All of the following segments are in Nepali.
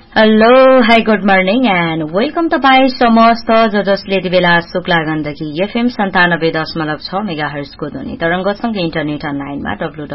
Hello, hi, good morning and welcome तपाईं समस्त जसले यति बेला शुक्ला गण्डकी एफएम 97.6 मेगाहर्जको ध्वनि तरंगसँगै इन्टरनेट अनलाइनमा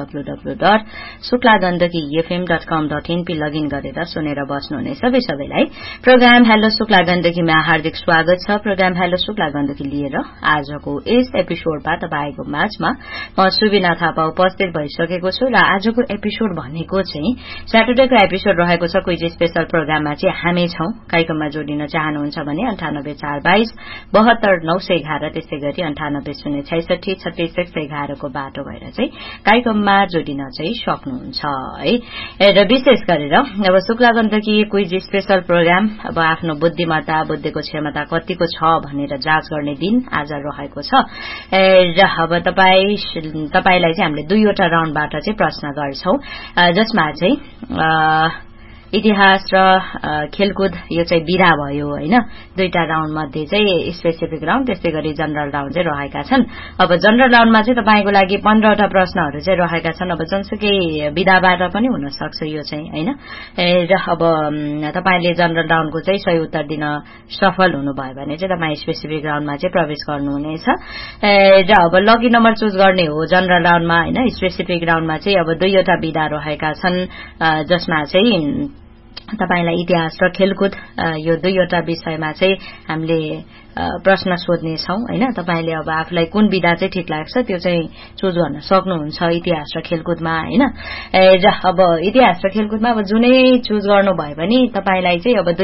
www.शुक्लागण्डकीfm.com.in पे लगइन गरेर सुनेर बस्नुहुने सबैलाई प्रोग्राम हेलो शुक्ला गण्डकीमा हार्दिक स्वागत छ। प्रोग्राम हेलो शुक्ला गण्डकी लिएर आजको यस एपिसोडमा तपाईको माझमा म सुबिना थापा उपस्थित भइसकेको छु र आजको एपिसोड भनेको चाहिँ स्याटरडेको एपिसोड रहेको छ। क्विज स्पेशल प्रोग्राममा चाहिँ हामी छौं। कार्यक्रममा जोडिन चाहनुहुन्छ भने 9842 72 911 त्यसै गरी 98 066 36 11 को बाटो भएर चाहिँ कार्यक्रममा जोडिन चाहिँ सक्नुहुन्छ है। र विशेष गरेर अब Shukla Gandaki quiz special programme अब आफ्नो बुद्धिमत्ता बुद्धिको क्षमता कतिको छ भनेर जाँच गर्ने दिन आज रहेको छ। र अब तपाईलाई चाहिँ हामीले दुईवटा राउन्डबाट चाहिँ प्रश्न गर्छौं जसमा चाहिँ इतिहास र खेलकुद यो चाहिँ विधा भयो हैन। दुईटा राउन्ड मध्ये चाहिँ स्पेसिफिक राउन्ड त्यसै गरी जनरल राउन्ड चाहिँ रहेका छन्। अब जनरल राउन्डमा चाहिँ तपाईको लागि 15 वटा प्रश्नहरु चाहिँ रहेका छन्। अब जनसुकै विधाबाट पनि हुन सक्छ यो चाहिँ हैन। र अब तपाईले जनरल राउन्डको चाहिँ सही उत्तर दिन सफल हुनुभयो भने चाहिँ तपाई स्पेसिफिक राउन्डमा चाहिँ प्रवेश गर्नुहुनेछ। र अब लकी नम्बर चुज गर्ने हो जनरल राउन्डमा हैन। स्पेसिफिक राउन्डमा चाहिँ अब दुईवटा विधा रहेका छन् जसमा चाहिँ तपाईलाई इतिहास र खेलकुद यो दुईवटा विषयमा चाहिँ हामीले प्रश्न सोध्ने छौं हैन। तपाईले अब आफुलाई कुन विधा चाहिँ ठीक लाग्छ त्यो चाहिँ चुज गर्न सक्नुहुन्छ इतिहास र खेलकुदमा हैन। र अब इतिहास र खेलकुदमा अब जुनै चुज गर्नु भयो भने तपाईलाई चाहिँ अब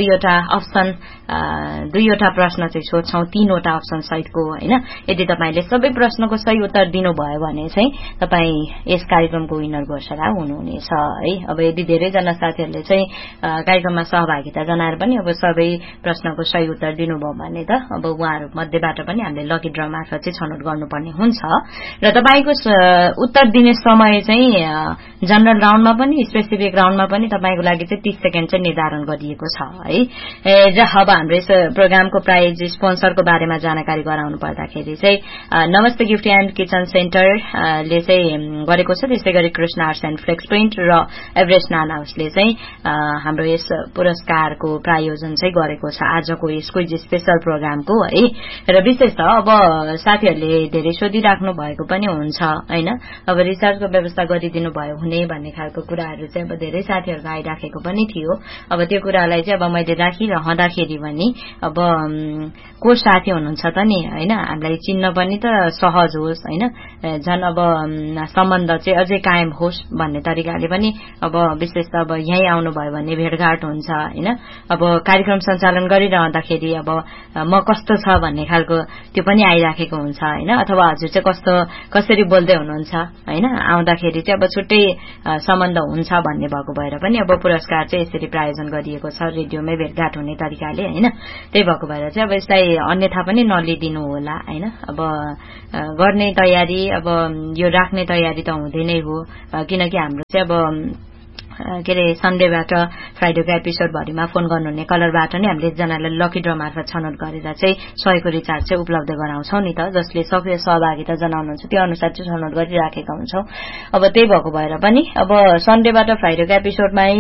दुईवटा प्रश्न चाहिँ सोध्छौं, तीनवटा अप्सन सहितको हैन। यदि तपाईले सबै प्रश्नको सही उत्तर दिनुभयो भने चाहिँ तपाई यस कार्यक्रमको विनर घोषणा हुनुहुनेछ है। अब यदि धेरै जना साथीहरुले चाहिँ कार्यक्रममा सहभागिता जनाएर पनि अब सबै प्रश्नको सही उत्तर दिनुभयो भने त अब उहाँहरु मध्येबाट पनि हामीले लकी ड्र मार्फत चाहिँ छनौट गर्नुपर्ने हुन्छ। र तपाईको उत्तर दिने समय चाहिँ जनरल राउन्डमा पनि स्पेसिफिक राउन्डमा पनि तपाईको लागि चाहिँ 30 सेकेन्ड चाहिँ निर्धारण गरिएको छ है। र अब हाम्रो यस प्रोग्रामको प्राइज स्पोन्सरको बारेमा जानकारी गराउनु पर्दाखेरि चाहिँ नमस्ते गिफ्ट एन्ड किचन सेन्टर ले चाहिँ गरेको छ। त्यसै गरी Krishna arts and flex print र एभरेस्ट नान हाउसले चाहिँ हाम्रो यस पुरस्कारको प्रायोजन चाहिँ गरेको छ आजको यस क्विज स्पेशल प्रोग्रामको है। र विशेष त अब साथीहरुले धेरै सोधिराख्नु भएको पनि हुन्छ हैन। अब रिसर्चको व्यवस्था गरिदिनु भयो हुने भन्ने खालको कुराहरु चाहिँ अब धेरै साथीहरुको आइराखेको पनि थियो। अब त्यो कुरालाई चाहिँ अब मैले राखिरहँदाखेरि पनि अब को साथी हुनुहुन्छ त नि हैन, हामीलाई चिन्न पनि त सहज होस् हैन। झन् अब सम्बन्ध चाहिँ अझै कायम होस् भन्ने तरिकाले पनि अब विशेष त अब यही आउनु भयो भने भेटघाट हुन्छ हैन। अब कार्यक्रम सञ्चालन गरिरहँदाखेरि अब म कस्तो छ भन्ने खालको त्यो पनि आइराखेको हुन्छ हैन। अथवा हजुर चाहिँ कसरी बोल्दै हुनुहुन्छ हैन, आउँदाखेरि चाहिँ अब छुट्टै सम्बन्ध हुन्छ भन्ने भएको भएर पनि अब पुरस्कार चाहिँ यसरी प्रायोजन गरिएको छ रेडियोमै भेटघाट हुने तरिकाले हैन। त्यही भएको भएर चाहिँ अब यसलाई अन्यथा पनि नलिदिनु होला हैन। अब गर्ने तयारी अब यो राख्ने तयारी त हुँदै नै हो किनकि हाम्रो चाहिँ अब के रे सन्डेबाट फ्राइडेको एपिसोड भरिमा फोन गर्नुहुने कलरबाट नै हामीले एकजनालाई लकी ड्र मार्फत छनौट गरेर चाहिँ 100 को रिचार्ज चाहिँ उपलब्ध गराउँछौं नि त। जसले सक्रिय सहभागिता जनाउनुहुन्छ त्यो अनुसार चाहिँ छनौट गरिराखेका हुन्छौं। अब त्यही भएको भएर पनि अब सन्डेबाट फ्राइडेको एपिसोडमै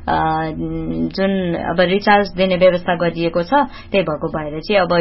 जुन अब रिचार्ज दिने व्यवस्था गरिएको छ त्यही भएको भएर चाहिँ अब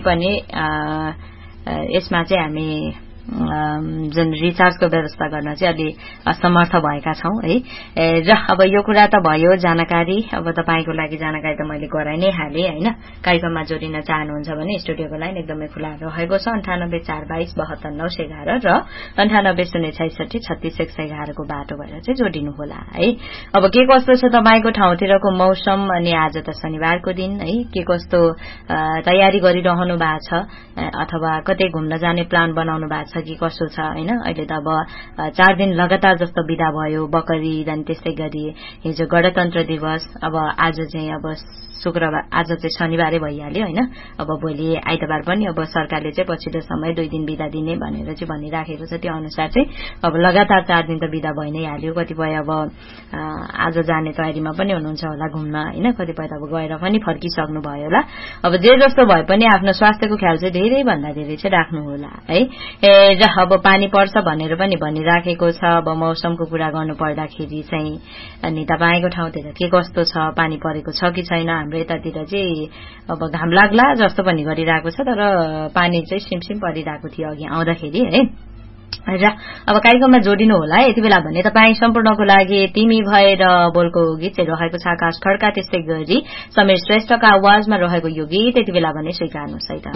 यसमा चाहिँ हामी जुन रिचार्जको व्यवस्था गर्न चाहिँ अलि असमर्थ भएका छौं है। र अब यो कुरा त भयो जानकारी। अब तपाईको लागि जानकारी त मैले गराइ नै हाले हैन। कार्यक्रममा जोडिन चाहनुहुन्छ भने स्टुडियोको लाइन एकदमै खुला रहेको छ 9842 72 911 र 98 066 36 11 को बाटो भएर चाहिँ जोडिनु होला है। अब के कस्तो छ तपाईको ठाउँतिरको मौसम अनि आज त शनिबारको दिन है, के कस्तो तयारी गरिरहनु भएको छ अथवा कतै घुम्न जाने प्लान बनाउनु भएको छ कि कसो छ हैन। अहिले त अब 4 दिन लगातार जस्तो बिदा भयो बकरिद अनि त्यसै गरी हिजो गणतन्त्र दिवस। अब आज चाहिँ अब शुक्रबार, आज चाहिँ शनिबारै भइहाल्यो हैन। अब भोलि आइतबार पनि अब सरकारले चाहिँ पछिल्लो समय 2 दिन बिदा दिने भनेर चाहिँ भनिराखेको छ। त्यो अनुसार चाहिँ अब लगातार 4 दिन त बिदा भइ नै हाल्यो। कतिपय अब आज जाने तयारीमा पनि हुनुहुन्छ होला घुम्न हैन, कतिपय त अब गएर पनि फर्किसक्नु भयो होला। अब जे जस्तो भए पनि आफ्नो स्वास्थ्यको ख्याल चाहिँ धेरै भन्दा धेरै चाहिँ राख्नु होला है। र अब पानी पर्छ भनेर पनि भनिराखेको छ। अब मौसमको कुरा गर्नु पर्दाखेरि चाहिँ अनि तपाईँको ठाउँतिर के कस्तो छ, पानी परेको छ कि छैन? हाम्रो यतातिर चाहिँ अब घाम लाग्ला जस्तो पनि गरिरहेको छ, तर पानी चाहिँ सिमसिम परिरहेको थियो अघि आउँदाखेरि है। र अब कार्यक्रममा जोडिनु होला यति बेला भने तपाईँ सम्पूर्णको लागि तिमी भएर बोलको गीत चाहिँ रहेको छ आकाश खड्का, त्यस्तै गरी समीर श्रेष्ठका आवाजमा रहेको यो गीत यति बेला भने स्वीकार्नुहोस् है त।